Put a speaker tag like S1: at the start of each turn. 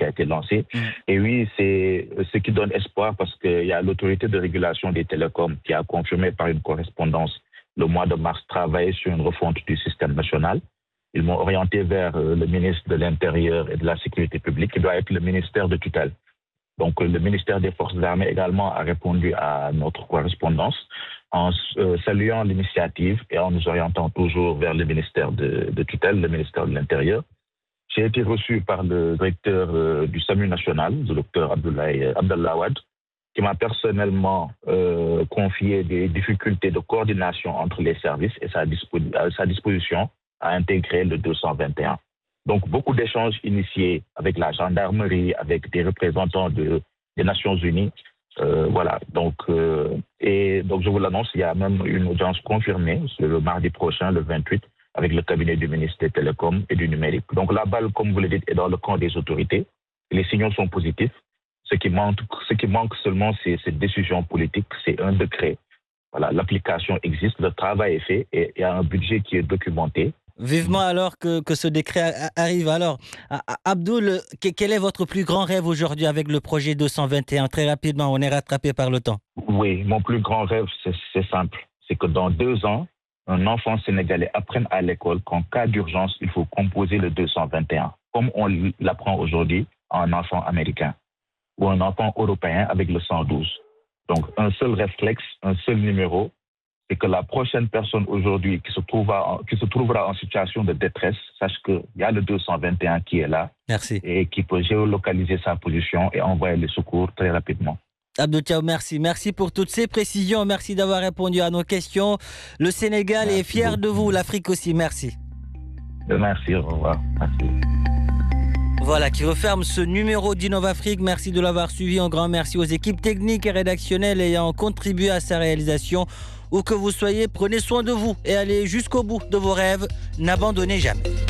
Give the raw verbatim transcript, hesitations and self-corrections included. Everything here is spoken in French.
S1: qui a été lancé.
S2: Mmh.
S1: Et oui, c'est ce qui donne espoir parce qu'il y a l'autorité de régulation des télécoms qui a confirmé par une correspondance le mois de mars travailler sur une refonte du système national. Ils m'ont orienté vers le ministre de l'Intérieur et de la Sécurité publique, qui doit être le ministère de tutelle. Donc, le ministère des Forces armées également a répondu à notre correspondance en euh, saluant l'initiative et en nous orientant toujours vers le ministère de, de tutelle, le ministère de l'Intérieur. J'ai été reçu par le directeur euh, du SAMU national, le docteur Abdoulaye Abdallah Wade, qui m'a personnellement euh, confié des difficultés de coordination entre les services et sa, dispo sa disposition à intégrer le deux cent vingt et un. Donc, beaucoup d'échanges initiés avec la gendarmerie, avec des représentants de, des Nations Unies. Euh, voilà. Donc, euh, et donc, je vous l'annonce, il y a même une audience confirmée le mardi prochain, le vingt-huit, avec le cabinet du ministre des Télécoms et du Numérique. Donc, la balle, comme vous le dites, est dans le camp des autorités. Les signaux sont positifs. Ce qui manque, ce qui manque seulement, c'est cette décision politique, c'est un décret. Voilà, l'application existe, le travail est fait et il y a un budget qui est documenté.
S2: Vivement alors que, que ce décret arrive. Alors, Abdoul, quel est votre plus grand rêve aujourd'hui avec le projet deux cent vingt et un? Très rapidement, on est rattrapé par le temps.
S1: Oui, mon plus grand rêve, c'est simple. C'est que dans deux ans, un enfant sénégalais apprenne à l'école qu'en cas d'urgence, il faut composer le deux cent vingt et un, comme on l'apprend aujourd'hui à un enfant américain ou un enfant européen avec le cent douze. Donc, un seul réflexe, un seul numéro, c'est que la prochaine personne aujourd'hui qui se trouvera, qui se trouvera en situation de détresse sache qu'il y a le deux cent vingt et un qui est là.
S2: Merci.
S1: Et qui peut géolocaliser sa position et envoyer les secours très rapidement.
S2: Abdou Thiaw, merci. Merci pour toutes ces précisions. Merci d'avoir répondu à nos questions. Le Sénégal merci est fier beaucoup. de vous, l'Afrique aussi. Merci.
S1: Merci, au revoir. Merci.
S2: Voilà qui referme ce numéro d'InnovAfrique. Merci de l'avoir suivi. Un grand merci aux équipes techniques et rédactionnelles ayant contribué à sa réalisation. Où que vous soyez, prenez soin de vous et allez jusqu'au bout de vos rêves. N'abandonnez jamais.